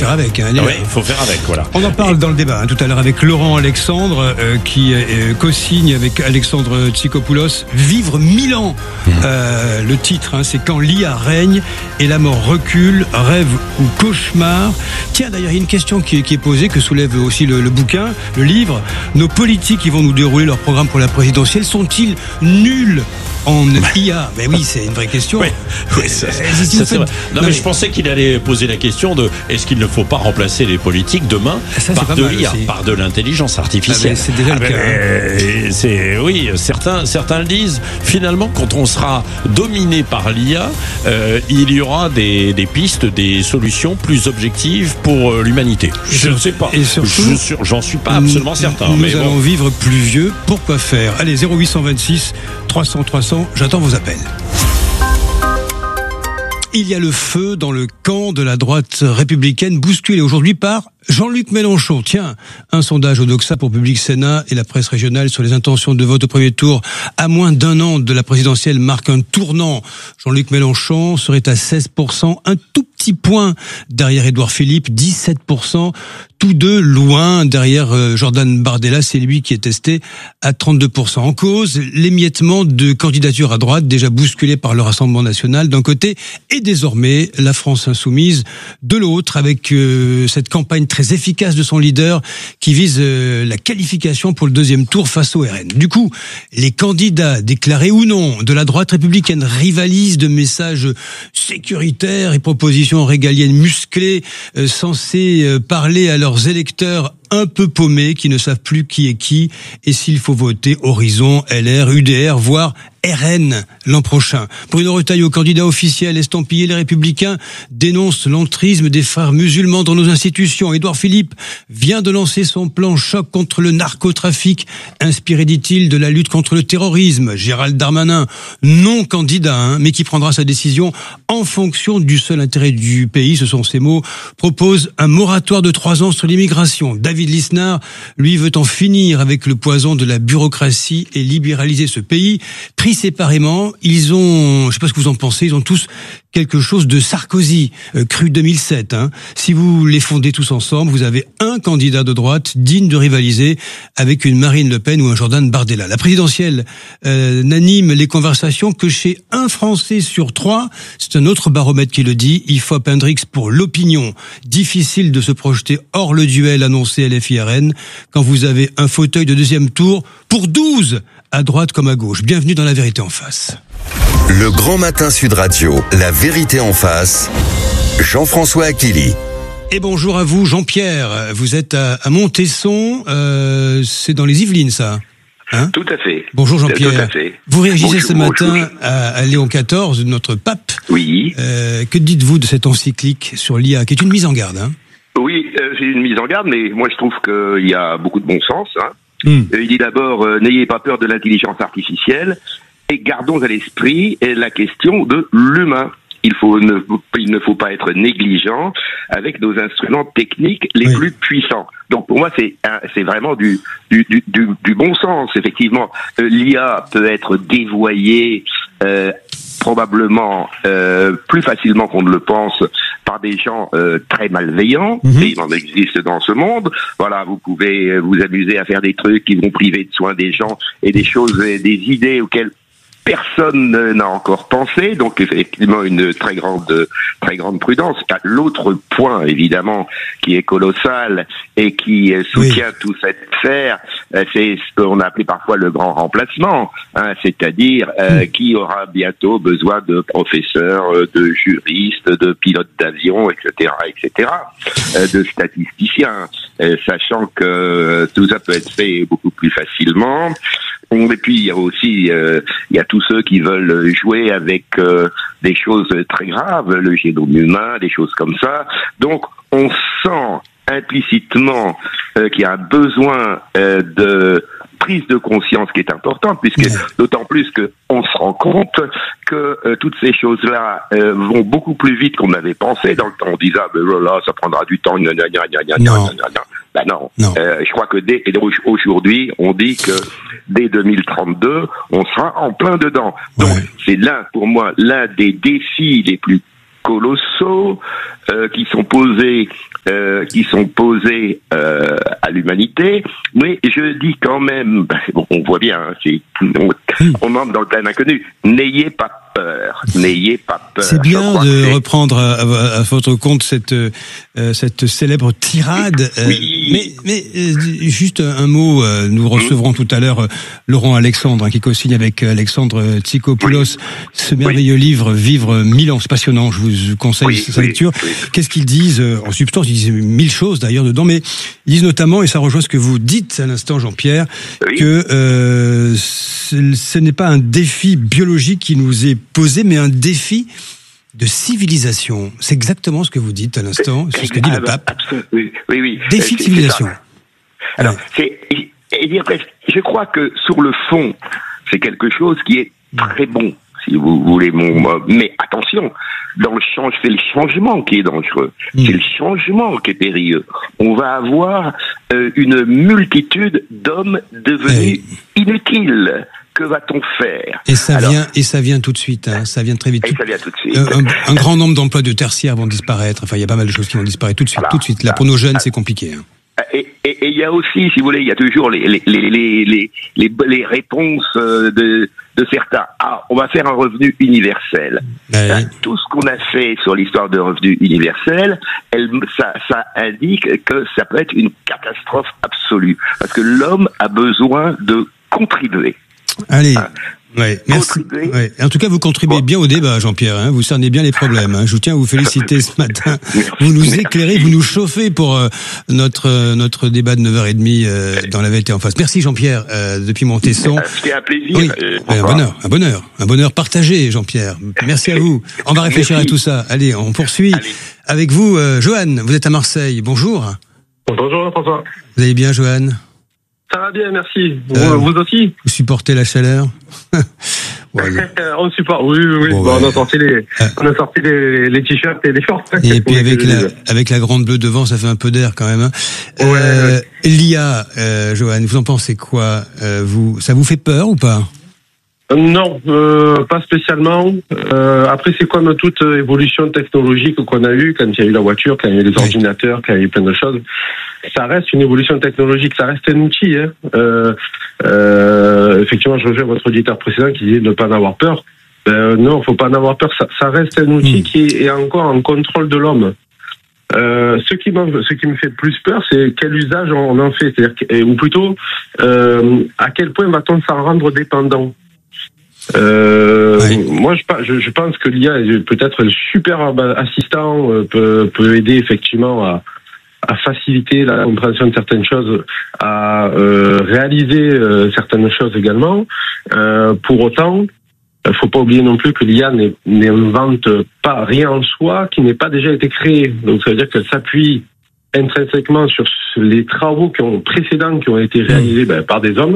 faire avec. Oui, il faut faire avec, voilà. On en parle dans le débat tout à l'heure avec Laurent Alexandre qui co-signe avec Alexandre Tsikopoulos Vivre 1000 ans. Le titre, c'est Quand l'IA règne et la mort recule, rêve ou cauchemar. Tiens, d'ailleurs, il y a une question qui est posée, que soulève aussi le bouquin, le livre. Nos politiques qui vont nous dérouler leur programme pour la présidentielle sont-ils nuls en IA? Ben oui, c'est une vraie question. Oui, ça, c'est vrai. Non, mais je pensais qu'il allait poser la question de est-ce qu'il ne faut pas remplacer les politiques demain par de l'IA, par de l'intelligence artificielle. C'est déjà le cas. Oui, certains le disent. Finalement, quand on sera dominé par l'IA, il y aura des pistes, des solutions plus objectives pour l'humanité. Je ne sais pas. Et surtout, j'en suis pas absolument certain. Nous allons vivre plus vieux. Pourquoi faire? Allez, 0826 300 300. J'attends vos appels. Il y a le feu dans le camp de la droite républicaine, bousculé aujourd'hui par Jean-Luc Mélenchon. Tiens, un sondage au Doxa pour Public Sénat et la presse régionale sur les intentions de vote au premier tour à moins d'un an de la présidentielle marque un tournant. Jean-Luc Mélenchon serait à 16%, un tout petit point derrière Édouard Philippe, 17%. Tous deux loin derrière Jordan Bardella, c'est lui qui est testé à 32%. En cause, l'émiettement de candidatures à droite déjà bousculées par le Rassemblement national d'un côté et désormais la France insoumise de l'autre, avec cette campagne très efficace de son leader qui vise la qualification pour le deuxième tour face au RN. Du coup, les candidats déclarés ou non de la droite républicaine rivalisent de messages sécuritaires et propositions régaliennes musclées censées parler à leurs électeurs un peu paumés qui ne savent plus qui est qui et s'il faut voter Horizon, LR, UDR, voire RN l'an prochain. Bruno Retailleau, candidat officiel estampillé Les Républicains, dénonce l'entrisme des frères musulmans dans nos institutions. Édouard Philippe vient de lancer son plan choc contre le narcotrafic, inspiré, dit-il, de la lutte contre le terrorisme. Gérald Darmanin, non candidat, mais qui prendra sa décision en fonction du seul intérêt du pays, ce sont ses mots, propose un moratoire de 3 ans sur l'immigration. David Lisnard, lui, veut en finir avec le poison de la bureaucratie et libéraliser ce pays. Pris séparément, ils ont, je sais pas ce que vous en pensez, ils ont tous quelque chose de Sarkozy, cru 2007. Si vous les fondez tous ensemble, vous avez un candidat de droite digne de rivaliser avec une Marine Le Pen ou un Jordan Bardella. La présidentielle n'anime les conversations que chez un Français sur 3. C'est un autre baromètre qui le dit. IFOP Hendrix pour l'opinion. Difficile de se projeter hors le duel annoncé LFI-RN quand vous avez un fauteuil de deuxième tour pour 12 à droite comme à gauche. Bienvenue dans La Vérité en face. Le Grand Matin Sud Radio, La Vérité en face, Jean-François Akili. Et bonjour à vous, Jean-Pierre. Vous êtes à Montesson, c'est dans les Yvelines, ça, Tout à fait. Bonjour Jean-Pierre. Tout à fait. Vous réagissez ce matin à Léon XIV, notre pape. Oui. Que dites-vous de cette encyclique sur l'IA, qui est une mise en garde? Oui, c'est une mise en garde, mais moi je trouve qu'il y a beaucoup de bon sens. Il dit d'abord, n'ayez pas peur de l'intelligence artificielle et gardons à l'esprit la question de l'humain. Il ne faut pas être négligent avec nos instruments techniques les plus puissants. Donc pour moi c'est vraiment du bon sens. Effectivement, l'IA peut être dévoyée probablement plus facilement qu'on ne le pense par des gens très malveillants. Et il en existe dans ce monde. Voilà, vous pouvez vous amuser à faire des trucs qui vont priver de soins des gens et des choses, des idées auxquelles personne n'a encore pensé, donc effectivement une très grande prudence. L'autre point évidemment qui est colossal et qui soutient toute cette affaire, c'est ce qu'on a appelé parfois le grand remplacement, c'est-à-dire qui aura bientôt besoin de professeurs, de juristes, de pilotes d'avion, etc., de statisticiens, sachant que tout ça peut être fait beaucoup plus facilement. Et puis il y a aussi il y a tous ceux qui veulent jouer avec des choses très graves, le génome humain, des choses comme ça. Donc on sent implicitement qu'il y a un besoin de prise de conscience qui est importante, puisque d'autant plus que on se rend compte que toutes ces choses-là vont beaucoup plus vite qu'on avait pensé. Dans le temps, on disait là, ça prendra du temps. Ben non. Je crois que aujourd'hui, on dit que dès 2032, on sera en plein dedans. Donc, c'est pour moi, l'un des défis les plus colossaux qui sont posés à l'humanité, mais je dis quand même, bon, on voit bien, on entre dans le plein inconnu. N'ayez pas peur. C'est bien de reprendre à votre compte cette célèbre tirade. Oui. Mais juste un mot, nous recevrons tout à l'heure Laurent Alexandre, qui co-signe avec Alexandre Tsikopoulos ce merveilleux livre Vivre 1000 ans. C'est passionnant, je vous conseille sa lecture. Qu'est-ce qu'ils disent en substance? Ils disent 1000 choses d'ailleurs dedans, mais ils disent notamment, et ça rejoint ce que vous dites à l'instant, Jean-Pierre, que ce n'est pas un défi biologique qui nous est posé, mais un défi de civilisation. C'est exactement ce que vous dites à l'instant, c'est ce que dit le pape. Oui. Défi de civilisation. Alors, je crois que sur le fond, c'est quelque chose qui est très bon, si vous voulez mais attention, c'est le changement qui est dangereux. C'est le changement qui est périlleux. On va avoir une multitude d'hommes devenus inutiles. Que va-t-on faire? Et ça vient tout de suite, hein. Ça vient très vite. Ça vient tout de suite. Un grand nombre d'emplois de tertiaires vont disparaître. Enfin, il y a pas mal de choses qui vont disparaître tout de suite. Voilà. Tout de suite. Là, pour nos jeunes, c'est compliqué. Hein. Et il y a aussi, si vous voulez, il y a toujours les réponses de certains. On va faire un revenu universel. Tout ce qu'on a fait sur l'histoire de revenu universel, ça indique que ça peut être une catastrophe absolue. Parce que l'homme a besoin de contribuer. Allez, merci. En tout cas, vous contribuez bien au débat, Jean-Pierre. Hein. Vous cernez bien les problèmes. Hein. Je tiens à vous féliciter ce matin. Vous nous éclairez, vous nous chauffez pour notre débat de 9h30 dans la vérité en face. Merci, Jean-Pierre, depuis Montesson. C'était un plaisir. Oui, un bonheur partagé, Jean-Pierre. Merci à vous. On va réfléchir à tout ça. Allez, on poursuit avec vous, Johan. Vous êtes à Marseille. Bonjour. Bonjour, François. Vous allez bien, Johan? Ça va bien, merci. Vous aussi? Vous supportez la chaleur? On supporte, oui. Bon, on a sorti les t-shirts et les shorts. Et puis avec la grande bleue devant, ça fait un peu d'air quand même. L'IA, Johan, vous en pensez quoi? Ça vous fait peur ou pas? Non, pas spécialement. Après, c'est comme toute évolution technologique qu'on a eue, quand il y a eu la voiture, quand il y a eu les ordinateurs, quand il y a eu plein de choses. Ça reste une évolution technologique, ça reste un outil. Effectivement, je rejoins votre auditeur précédent qui disait de ne pas en avoir peur. Non, faut pas en avoir peur. Ça reste un outil qui est encore en contrôle de l'homme. Ce qui me fait plus peur, c'est quel usage on en fait, ou plutôt à quel point va-t-on s'en rendre dépendant. Moi, je pense que l'IA peut-être un super assistant, peut aider effectivement à faciliter la compréhension de certaines choses, à réaliser certaines choses également. Pour autant, faut pas oublier non plus que l'IA n'invente pas rien en soi qui n'ait pas déjà été créé. Donc ça veut dire qu'elle s'appuie intrinsèquement sur les travaux qui ont été réalisés par des hommes.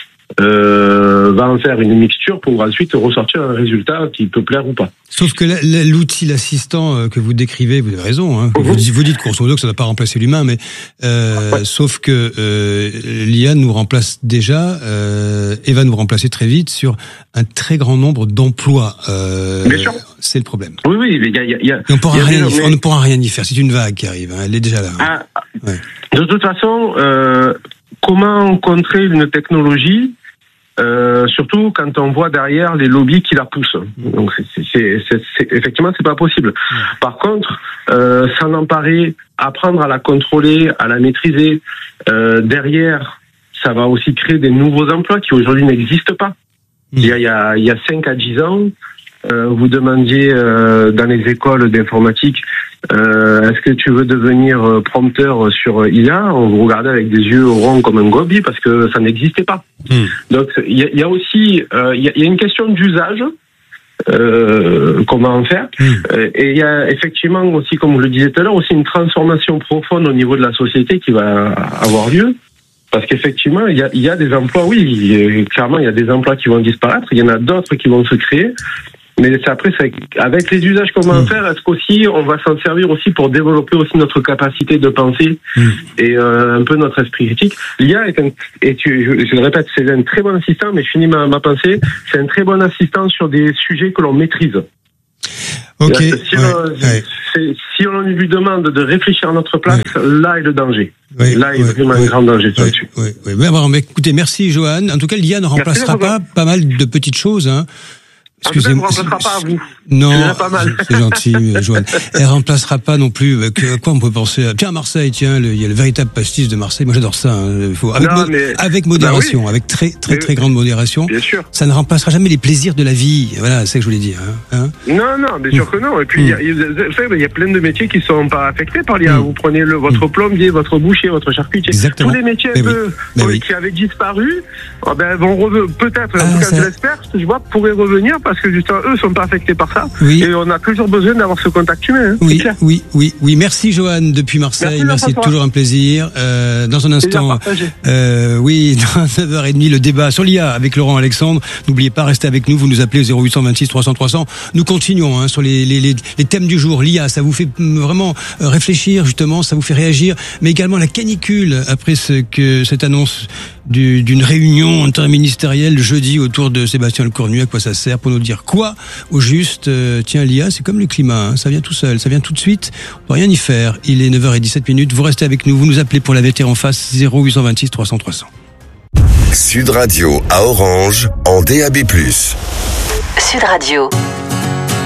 Va en faire une mixture pour ensuite ressortir un résultat qui peut plaire ou pas. Sauf que l'outil, l'assistant que vous décrivez, vous avez raison, hein, vous dites grosso modo que ça ne va pas remplacer l'humain, mais sauf que l'IA nous remplace déjà et va nous remplacer très vite sur un très grand nombre d'emplois. Bien sûr. C'est le problème. Oui, mais on ne pourra rien y faire. C'est une vague qui arrive, hein, elle est déjà là. Hein. De toute façon, comment contrer une technologie, surtout quand on voit derrière les lobbies qui la poussent. Donc effectivement, c'est pas possible. Par contre, s'en emparer, apprendre à la contrôler, à la maîtriser, derrière, ça va aussi créer des nouveaux emplois qui aujourd'hui n'existent pas. Il y a 5 à 10 ans, vous demandiez dans les écoles d'informatique, est-ce que tu veux devenir prompteur sur IA? On vous regardait avec des yeux ronds comme un gobi parce que ça n'existait pas. Donc il y a aussi il y a une question d'usage, comment en faire, et il y a effectivement aussi, comme je le disais tout à l'heure, aussi une transformation profonde au niveau de la société qui va avoir lieu. Parce qu'effectivement, il y a des emplois, clairement, il y a des emplois qui vont disparaître, il y en a d'autres qui vont se créer. Mais c'est avec les usages qu'on va en faire, est-ce qu'aussi on va s'en servir aussi pour développer aussi notre capacité de penser et un peu notre esprit critique. L'IA je le répète, c'est un très bon assistant, mais je finis ma pensée, c'est un très bon assistant sur des sujets que l'on maîtrise. Ok. Si on lui demande de réfléchir à notre place, là est le danger. Là est vraiment un grand danger là-dessus. Mais écoutez, merci Johan. En tout cas, l'IA ne remplacera pas mal de petites choses. Hein. Excusez-moi. Elle ne remplacera pas à vous. Non, pas mal. C'est gentil, Johan. Elle remplacera pas non plus. À quoi on peut penser? Tiens, à Marseille, il y a le véritable pastis de Marseille. Moi, j'adore ça. Hein. Avec modération, avec très grande modération. Bien sûr. Ça ne remplacera jamais les plaisirs de la vie. Voilà, c'est ce que je voulais dire. Hein. Non, bien sûr que non. Et puis, il y a plein de métiers qui sont pas affectés par l'IA. Vous prenez votre plombier, votre boucher, votre charcutier. Exactement. Tous les métiers qui avaient disparu, vont revenir. Peut-être, en tout cas, je l'espère, pourraient revenir parce que justement, eux sont pas affectés par ça. Oui. Et on a toujours besoin d'avoir ce contact humain. Oui. Merci Johan depuis Marseille. Merci, toujours un plaisir. Dans un instant, dans 9h30, le débat sur l'IA avec Laurent Alexandre. N'oubliez pas, restez avec nous. Vous nous appelez au 0826 300 300. Nous continuons sur les thèmes du jour. L'IA, ça vous fait vraiment réfléchir justement, ça vous fait réagir, mais également la canicule après cette annonce d'une réunion interministérielle jeudi autour de Sébastien Lecornu. À quoi ça sert? Pour nous dire quoi au juste? Tiens, l'IA, c'est comme le climat, ça vient tout seul, ça vient tout de suite, on peut rien y faire. Il est 9h17, vous restez avec nous, vous nous appelez pour la VT en face, 0826 300 300. Sud Radio à Orange, en DAB+. Sud Radio.